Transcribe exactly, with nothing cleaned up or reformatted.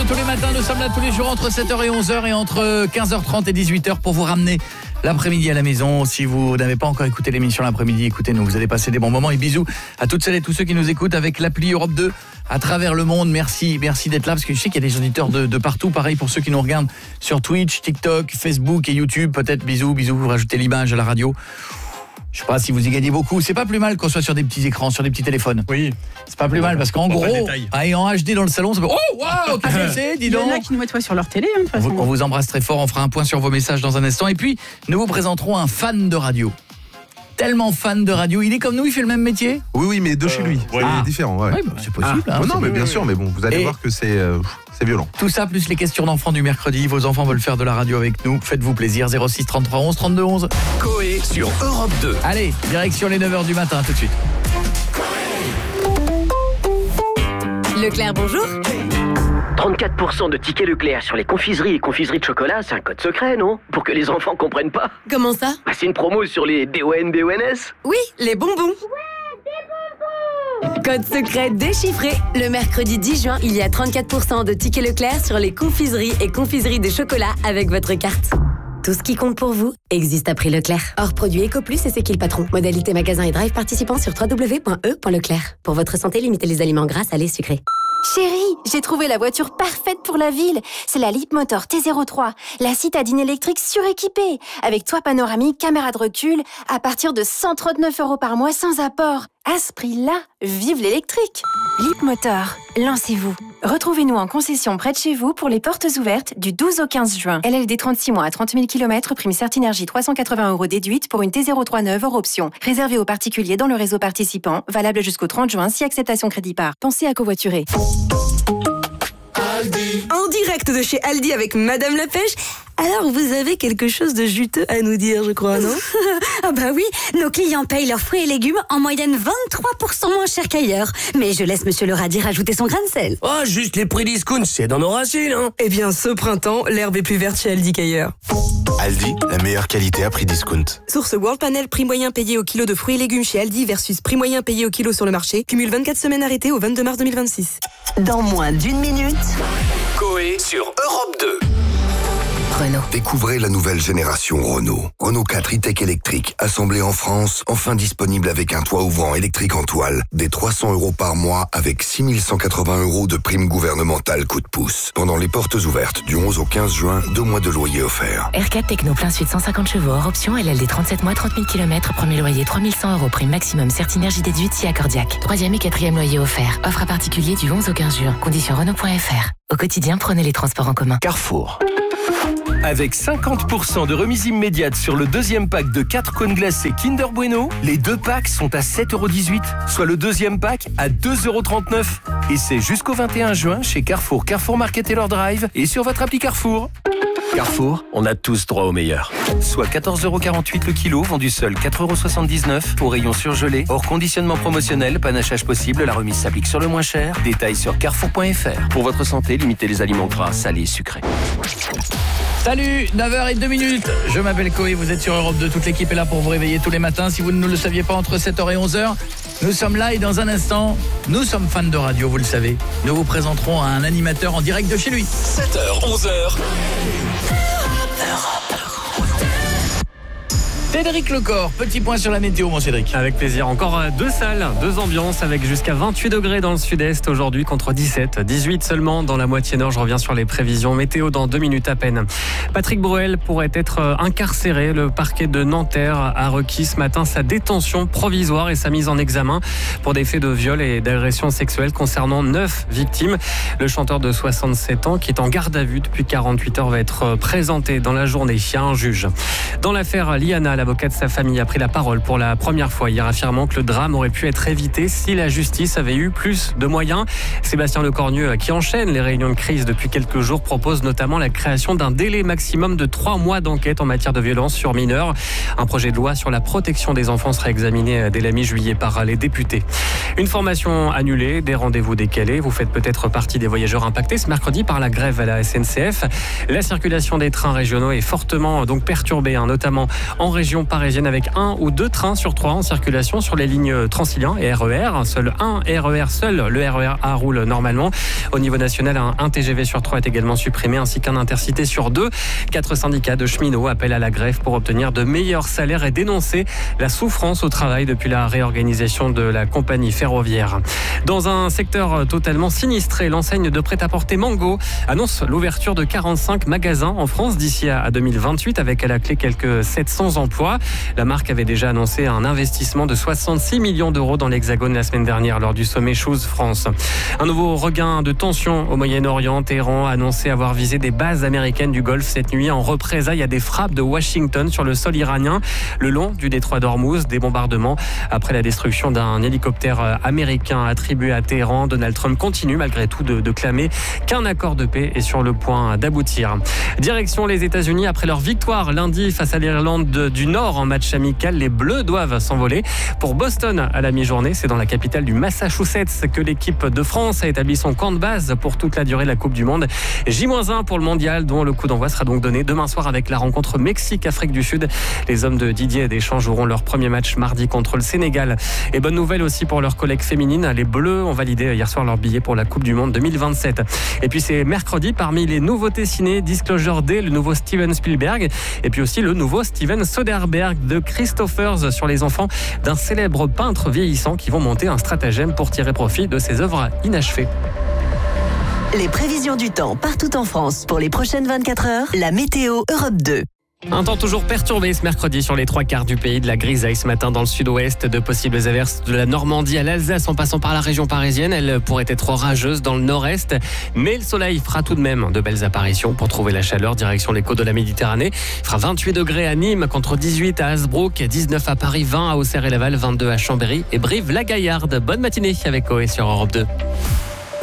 tous les matins, nous sommes là tous les jours entre sept heures et onze heures et entre quinze heures trente et dix-huit heures pour vous ramener l'après-midi à la maison. Si vous n'avez pas encore écouté l'émission l'après-midi, écoutez-nous, vous allez passer des bons moments et bisous à toutes celles et tous ceux qui nous écoutent avec l'appli Europe deux à travers le monde. Merci, merci d'être là parce que je sais qu'il y a des auditeurs de, de partout. Pareil pour ceux qui nous regardent sur Twitch, TikTok, Facebook et YouTube. Peut-être bisous, bisous, vous rajoutez l'image à la radio. Je sais pas si vous y gagnez beaucoup, c'est pas plus mal qu'on soit sur des petits écrans, sur des petits téléphones. Oui. C'est pas plus mal parce qu'en gros, ah, et en H D dans le salon, ça peut... Oh waouh, qu'est-ce que c'est, dis donc. Il y en a qui nous mettent sur leur télé, hein, de toute façon. On vous, on vous embrasse très fort, on fera un point sur vos messages dans un instant et puis nous vous présenterons un fan de radio. Tellement fan de radio, il est comme nous, il fait le même métier. Oui oui, mais de euh, chez lui, c'est ah. différent, ouais. Oui, bah, c'est possible ah. hein, oh, Non, c'est mais bien sûr, mais bon, vous allez et voir que c'est euh, c'est violent. Tout ça plus les questions d'enfants du mercredi, vos enfants veulent faire de la radio avec nous. Faites-vous plaisir, zéro six trente-trois onze trente-deux onze. Coé sur Europe deux. Allez, direction les neuf heures du matin, tout de suite. Leclerc, bonjour. trente-quatre pour cent de tickets Leclerc sur les confiseries et confiseries de chocolat, c'est un code secret, non? Pour que les enfants comprennent pas. Comment ça? Bah, c'est une promo sur les D O N B O N S. Oui, les bonbons. Code secret déchiffré. Le mercredi dix juin, il y a trente-quatre pour cent de tickets Leclerc sur les confiseries et confiseries de chocolat avec votre carte. Tout ce qui compte pour vous existe à prix Leclerc. Hors produit EcoPlus et c'est qui le patron. Modalité magasin et drive participant sur w w w point e point leclerc. Pour votre santé, limitez les aliments gras, salés, sucrés. Chérie, j'ai trouvé la voiture parfaite pour la ville. C'est la Leapmotor T zéro trois, la citadine électrique suréquipée. Avec toit panoramique, caméra de recul, à partir de cent trente-neuf euros par mois sans apport. À ce prix-là, vive l'électrique. Leapmotor, lancez-vous. Retrouvez-nous en concession près de chez vous pour les portes ouvertes du douze au quinze juin. L L D trente-six mois à trente mille kilomètres, prime Certinergie trois cent quatre-vingts euros déduite pour une T zéro trois neuve hors option. Réservé aux particuliers dans le réseau participant, valable jusqu'au trente juin si acceptation crédit par. Pensez à covoiturer. Aldi. En direct de chez Aldi avec Madame la Pêche. Alors, vous avez quelque chose de juteux à nous dire, je crois, non? Ah bah oui, nos clients payent leurs fruits et légumes en moyenne vingt-trois pour cent moins cher qu'ailleurs. Mais je laisse Monsieur le radis rajouter son grain de sel. Oh, juste les prix discount, c'est dans nos racines, hein. Eh bien, ce printemps, l'herbe est plus verte chez Aldi qu'ailleurs. Aldi, la meilleure qualité à prix discount. Source World Panel, prix moyen payé au kilo de fruits et légumes chez Aldi versus prix moyen payé au kilo sur le marché. Cumule vingt-quatre semaines arrêtées au vingt-deux mars deux mille vingt-six. Dans moins d'une minute, Coé sur Europe deux. Renault. Découvrez la nouvelle génération Renault. Renault quatre e-tech électrique, assemblé en France, enfin disponible avec un toit ouvrant électrique en toile, des trois cents euros par mois avec six mille cent quatre-vingts euros de prime gouvernementale coup de pouce. Pendant les portes ouvertes du onze au quinze juin, deux mois de loyer offert. R quatre Techno plein sud cent cinquante chevaux hors option, L L D trente-sept mois, trente mille kilomètres, premier loyer trois mille cent euros, prime maximum Certinergie déduite si accordiaque. Troisième et quatrième loyer offert. Offre à particulier du onze au quinze juin. Conditions Renault point F R. Au quotidien, prenez les transports en commun. Carrefour. Avec cinquante pour cent de remise immédiate sur le deuxième pack de quatre cônes glacés Kinder Bueno, les deux packs sont à sept euros dix-huit, soit le deuxième pack à deux euros trente-neuf. Et c'est jusqu'au vingt et un juin chez Carrefour, Carrefour Market Taylor Drive et sur votre appli Carrefour. Carrefour, on a tous droit au meilleur. Soit quatorze euros quarante-huit le kilo, vendu seul quatre euros soixante-dix-neuf, au rayon surgelé, hors conditionnement promotionnel, panachage possible, la remise s'applique sur le moins cher. Détails sur carrefour point F R. Pour votre santé, limitez les aliments gras, salés et sucrés. Salut, neuf heures zéro deux minutes. Je m'appelle Coé, vous êtes sur Europe deux. Toute l'équipe est là pour vous réveiller tous les matins. Si vous ne le saviez pas, entre sept heures et onze heures, nous sommes là et dans un instant, nous sommes fans de radio, vous le savez. Nous vous présenterons un animateur en direct de chez lui. sept heures, onze heures. Cédric Lecor, petit point sur la météo, mon Cédric. Avec plaisir. Encore deux salles, deux ambiances avec jusqu'à vingt-huit degrés dans le sud-est aujourd'hui contre dix-sept, dix-huit seulement dans la moitié nord. Je reviens sur les prévisions météo dans deux minutes à peine. Patrick Bruel pourrait être incarcéré. Le parquet de Nanterre a requis ce matin sa détention provisoire et sa mise en examen pour des faits de viol et d'agression sexuelle concernant neuf victimes. Le chanteur de soixante-sept ans qui est en garde à vue depuis quarante-huit heures va être présenté dans la journée à un juge. Dans l'affaire Liana, l'avocat de sa famille a pris la parole pour la première fois hier, affirmant que le drame aurait pu être évité si la justice avait eu plus de moyens. Sébastien Lecornu, qui enchaîne les réunions de crise depuis quelques jours, propose notamment la création d'un délai maximum de trois mois d'enquête en matière de violence sur mineurs. Un projet de loi sur la protection des enfants sera examiné dès la mi-juillet par les députés. Une formation annulée, des rendez-vous décalés. Vous faites peut-être partie des voyageurs impactés ce mercredi par la grève à la S N C F. La circulation des trains régionaux est fortement donc perturbée, hein, notamment en région région parisienne avec un ou deux trains sur trois en circulation sur les lignes Transilien et R E R. Seul un R E R, seul le R E R A roule normalement. Au niveau national, un, un T G V sur trois est également supprimé ainsi qu'un intercité sur deux. Quatre syndicats de cheminots appellent à la grève pour obtenir de meilleurs salaires et dénoncer la souffrance au travail depuis la réorganisation de la compagnie ferroviaire. Dans un secteur totalement sinistré, l'enseigne de prêt-à-porter Mango annonce l'ouverture de quarante-cinq magasins en France d'ici à deux mille vingt-huit avec à la clé quelques sept cents emplois. La marque avait déjà annoncé un investissement de soixante-six millions d'euros dans l'Hexagone la semaine dernière lors du sommet Choose France. Un nouveau regain de tension au Moyen-Orient. Téhéran a annoncé avoir visé des bases américaines du Golfe cette nuit en représailles à des frappes de Washington sur le sol iranien le long du détroit d'Ormuz. Des bombardements après la destruction d'un hélicoptère américain attribué à Téhéran. Donald Trump continue malgré tout de, de clamer qu'un accord de paix est sur le point d'aboutir. Direction les États-Unis après leur victoire lundi face à l'Irlande du Nord en match amical. Les Bleus doivent s'envoler pour Boston à la mi-journée. C'est dans la capitale du Massachusetts que l'équipe de France a établi son camp de base pour toute la durée de la Coupe du Monde. J un pour le mondial dont le coup d'envoi sera donc donné demain soir avec la rencontre Mexique-Afrique du Sud. Les hommes de Didier Deschamps joueront leur premier match mardi contre le Sénégal. Et bonne nouvelle aussi pour leurs collègues féminines. Les Bleus ont validé hier soir leur billet pour la Coupe du Monde deux mille vingt-sept. Et puis c'est mercredi, parmi les nouveautés ciné, Disclosure Day, le nouveau Steven Spielberg et puis aussi le nouveau Steven Soderbergh de Christophers sur les enfants d'un célèbre peintre vieillissant qui vont monter un stratagème pour tirer profit de ses œuvres inachevées. Les prévisions du temps partout en France pour les prochaines vingt-quatre heures, la météo Europe deux. Un temps toujours perturbé ce mercredi sur les trois quarts du pays, de la grisaille ce matin dans le sud-ouest, de possibles averses de la Normandie à l'Alsace en passant par la région parisienne. Elle pourrait être orageuse dans le nord-est, mais le soleil fera tout de même de belles apparitions pour trouver la chaleur direction les côtes de la Méditerranée. Il fera vingt-huit degrés à Nîmes contre dix-huit à Hasbrook, dix-neuf à Paris, vingt à Auxerre et Laval, vingt-deux à Chambéry et Brive-la-Gaillarde. Bonne matinée avec Coé sur Europe deux.